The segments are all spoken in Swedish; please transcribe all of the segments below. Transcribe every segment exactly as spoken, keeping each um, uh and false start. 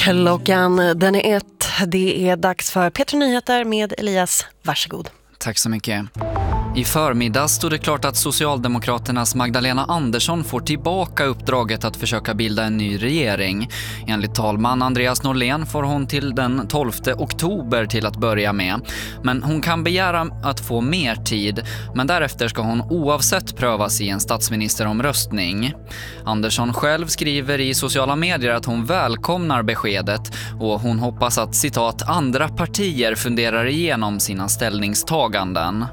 Klockan den är ett. Det är dags för P tre Nyheter med Elias. Varsågod. Tack så mycket. I förmiddag stod det klart att Socialdemokraternas Magdalena Andersson får tillbaka uppdraget att försöka bilda en ny regering. Enligt talman Andreas Norlén får hon till den tolfte oktober till att börja med. Men hon kan begära att få mer tid, men därefter ska hon oavsett prövas i en statsministeromröstning. Andersson själv skriver i sociala medier att hon välkomnar beskedet och hon hoppas att, citat, andra partier funderar igenom sina ställningstaganden.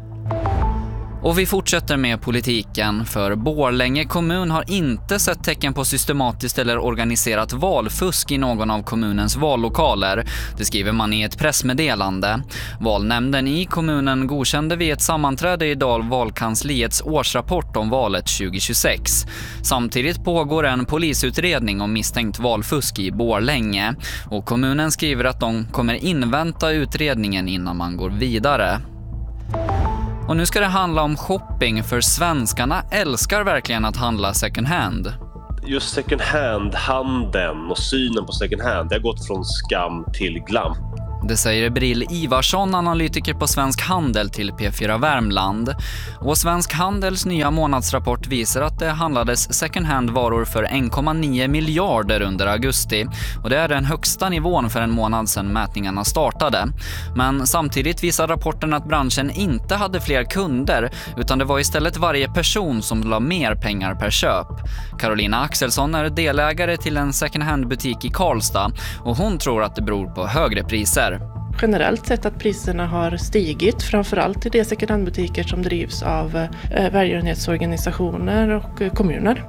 Och vi fortsätter med politiken, för Borlänge kommun har inte sett tecken på systematiskt eller organiserat valfusk i någon av kommunens vallokaler. Det skriver man i ett pressmeddelande. Valnämnden i kommunen godkände vid ett sammanträde idag valkansliets årsrapport om valet tjugohundratjugosex. Samtidigt pågår en polisutredning om misstänkt valfusk i Borlänge. Och kommunen skriver att de kommer invänta utredningen innan man går vidare. Och nu ska det handla om shopping, för svenskarna älskar verkligen att handla second hand. Just second hand-handeln och synen på second hand, det har gått från skam till glam. Det säger Brill Ivarsson, analytiker på Svensk Handel, till P fyra Värmland. Och Svensk Handels nya månadsrapport visar att det handlades second hand-varor för en komma nio miljarder under augusti. Och det är den högsta nivån för en månad sedan mätningarna startade. Men samtidigt visar rapporten att branschen inte hade fler kunder, utan det var istället varje person som la mer pengar per köp. Carolina Axelsson är delägare till en second hand-butik i Karlstad, och hon tror att det beror på högre priser. Generellt sett att priserna har stigit, framförallt i de second hand-butiker som drivs av eh, välgörenhetsorganisationer och eh, kommuner.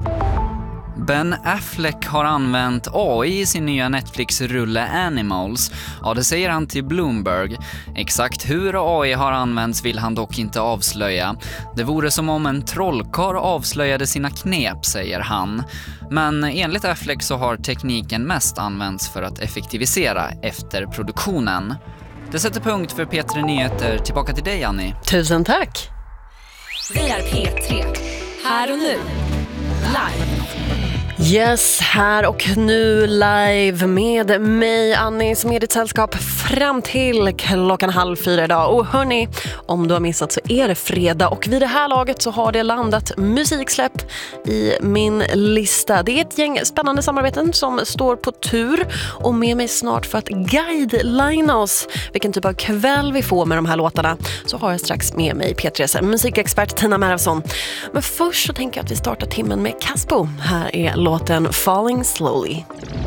Ben Affleck har använt A I i sin nya Netflix-rulle Animals. Ja, det säger han till Bloomberg. Exakt hur A I har använts vill han dock inte avslöja. Det vore som om en trollkarl avslöjade sina knep, säger han. Men enligt Affleck så har tekniken mest använts för att effektivisera efter produktionen. Det sätter punkt för P tre Nyheter. Tillbaka till dig, Annie. Tusen tack. Vi är P tre. Här och nu. Live. Yes, här och nu live med mig, Annie, som är ditt sällskap fram till klockan halv fyra idag. Och hörni, om du har missat så är det fredag, och vid det här laget så har det landat musiksläpp i min lista. Det är ett gäng spännande samarbeten som står på tur, och med mig snart för att guidelina oss vilken typ av kväll vi får med de här låtarna så har jag strax med mig P tre:s musikexpert Tina Märvsson. Men först så tänker jag att vi startar timmen med Caspo. Här är låten Falling Slowly.